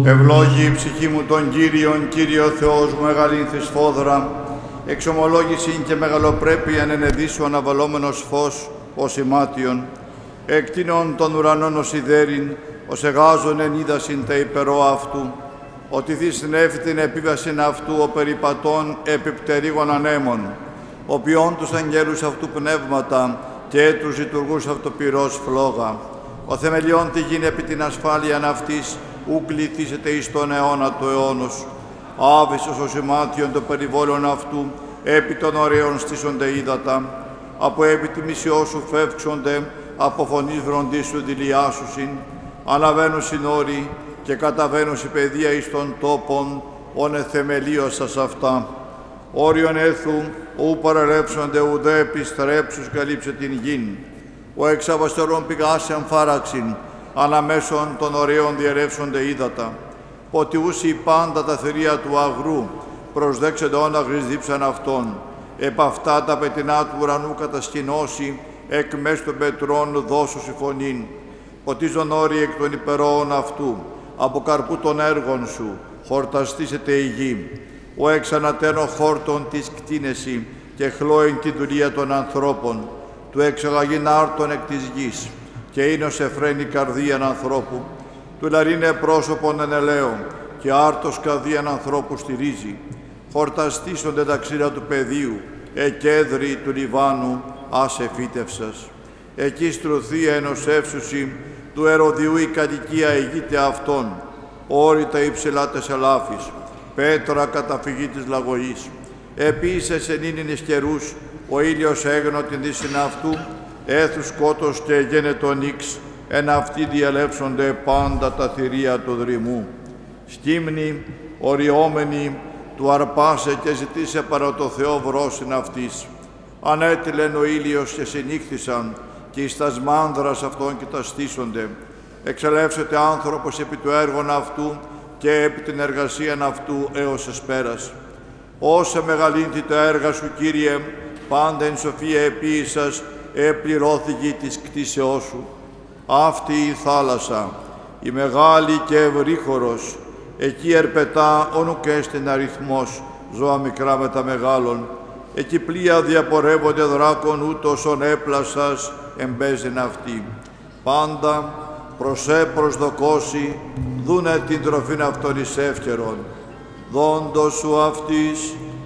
Ευλόγη η ψυχή μου τον Κύριον, Κύριο Θεός μου, μεγαλύνθη σφόδρα, εξομολόγηση και μεγαλοπρέπεια ενεδίσου αναβαλόμενος φως ως ημάτιον, εκτείνων των ουρανών ως ιδέριν, ως εγάζων εν είδασιν τα υπερό αυτού, ότι θυσνεύει την επίβασιν αυτού ο περιπατών επιπτερίγων ανέμων, ο ποιών τους αγγέλους αυτού πνεύματα και τους λειτουργούς αυτοπυρός φλόγα. Ο θεμελιών τη γίνει επί την ασφάλειαν αυτής, ου κληθήσετε εις τον αιώνα του αιώνος. Άβυσσος ως ημάτιον το περιβόλων αυτού, επί των ωραίων στήσονται ύδατα, από επί τη μισιό σου φεύξονται, από φωνής βροντίσου δηλιάσουσιν, αναβαίνουσιν όροι και καταβαίνουσι παιδεία εις των τόπων, όνε θεμελίωσας αυτά. Όριον έθου, ου παραρρεύσονται ουδέ επιστρέψους καλύψε την γην. Ο εξαβαστερών πηγάσεων φάραξιν, αναμέσων των ωραίων διερεύσονται ύδατα. Ποτιούσι πάντα τα θηρία του αγρού, προσδέξενται όνα γρυσδίψαν αυτών. Επ' αυτά τα πετεινά του ουρανού κατασκηνώσει, εκ μέσου των πετρών δώσου συμφωνήν. Ποτίζον όροι εκ των υπερόων αυτού, από καρπού των έργων σου, χορταστήσετε η γη. Ο εξανατένω χόρτων της κτίνεση και χλώην τη δουλεία των ανθρώπων, του εξαγαγήν άρτων εκ της γης, και ίνος εφραίνει καρδίαν ανθρώπου, του λαρίνε πρόσωπον εν ελαίο, και άρτος καρδίαν ανθρώπου στηρίζει. Χορταστήσονται τα ξύρα του πεδίου, εκέδροι του Λιβάνου, ας εφύτευσας. Εκεί στρωθία ενωσεύσουσι, του Ερωδιού η κατοικία ηγείται αυτών, όρητα υψηλά τες ελάφης, πέτρα καταφυγή της λαγωής. Επίσης εν ίνινες καιρούς, ο ήλιος έγνω την δύσιν αυτού, έθου σκότος και γένετον ίξ, εν αυτοί διαλέψονται πάντα τα θηρία του δρυμού. Σκύμνη, οριόμενη, του αρπάσε και ζητήσε παρά το Θεό βρόσιν αυτής. Ανέτειλεν ο ήλιος και συνήχθησαν, και εις τας μάνδρας αυτών και τα στήσονται. Εξελεύσεται άνθρωπος επί του έργων αυτού και επί την εργασίαν αυτού έως εσπέρας. Όσε μεγαλύνθη τα έργα σου, Κύριε, πάντα εν σοφία επίησας, επληρώθηκη της κτίσεώς σου. Αυτή η θάλασσα, η μεγάλη και ευρύχωρος, εκεί ερπετά όνου και στην αριθμός, ζώα μικρά με τα μεγάλων. Εκεί πλοία διαπορεύονται δράκων, ούτως ον έπλασας εμπέζεν αυτή. Πάντα προσδοκώσει, δούνε την τροφήν αυτών εις εύκαιρον. Δόντος σου αυτής,